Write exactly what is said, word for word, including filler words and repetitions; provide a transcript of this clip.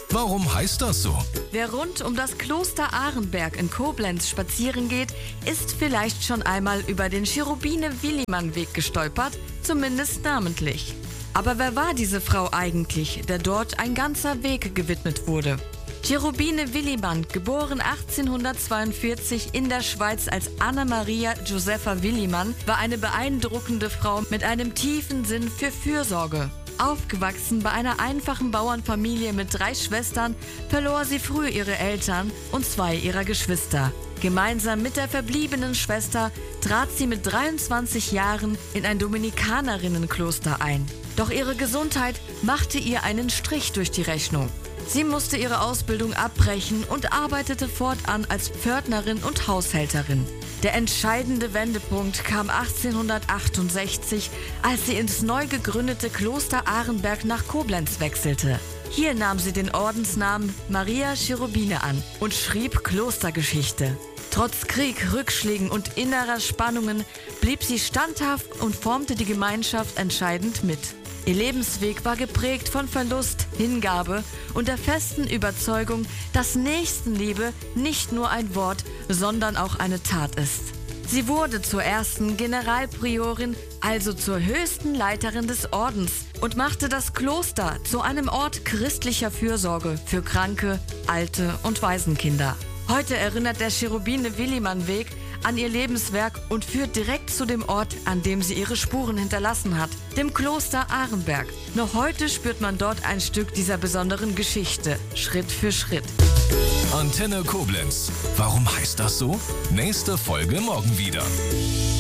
Warum heißt das so? Wer rund um das Kloster Arenberg in Koblenz spazieren geht, ist vielleicht schon einmal über den Cherubine-Willimann-Weg gestolpert, zumindest namentlich. Aber wer war diese Frau eigentlich, der dort ein ganzer Weg gewidmet wurde? Cherubine Willimann, geboren achtzehnhundertzweiundvierzig in der Schweiz als Anna-Maria Josepha Willimann, war eine beeindruckende Frau mit einem tiefen Sinn für Fürsorge. Aufgewachsen bei einer einfachen Bauernfamilie mit drei Schwestern, verlor sie früh ihre Eltern und zwei ihrer Geschwister. Gemeinsam mit der verbliebenen Schwester trat sie mit dreiundzwanzig Jahren in ein Dominikanerinnenkloster ein. Doch ihre Gesundheit machte ihr einen Strich durch die Rechnung. Sie musste ihre Ausbildung abbrechen und arbeitete fortan als Pförtnerin und Haushälterin. Der entscheidende Wendepunkt kam achtzehnhundertachtundsechzig, als sie ins neu gegründete Kloster Arenberg nach Koblenz wechselte. Hier nahm sie den Ordensnamen Maria Cherubine an und schrieb Klostergeschichte. Trotz Krieg, Rückschlägen und innerer Spannungen blieb sie standhaft und formte die Gemeinschaft entscheidend mit. Ihr Lebensweg war geprägt von Verlust, Hingabe und der festen Überzeugung, dass Nächstenliebe nicht nur ein Wort, sondern auch eine Tat ist. Sie wurde zur ersten Generalpriorin, also zur höchsten Leiterin des Ordens, und machte das Kloster zu einem Ort christlicher Fürsorge für kranke, alte und Waisenkinder. Heute erinnert der Cherubine-Willimann-Weg an ihr Lebenswerk und führt direkt zu dem Ort, an dem sie ihre Spuren hinterlassen hat, dem Kloster Arenberg. Noch heute spürt man dort ein Stück dieser besonderen Geschichte, Schritt für Schritt. Antenne Koblenz. Warum heißt das so? Nächste Folge morgen wieder.